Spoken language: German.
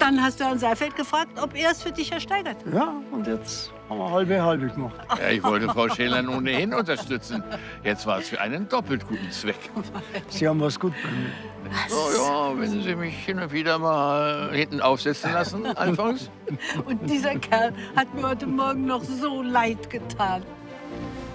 dann hast du Herrn Seifeld gefragt, ob er es für dich ersteigert. Ja, und jetzt haben wir halbe gemacht. Ja, ich wollte Frau Schelan ohnehin unterstützen. Jetzt war es für einen doppelt guten Zweck. Sie haben was gut bei mir. Oh ja, wenn Sie mich hin und wieder mal hinten aufsetzen lassen, anfangs. Und dieser Kerl hat mir heute Morgen noch so leid getan.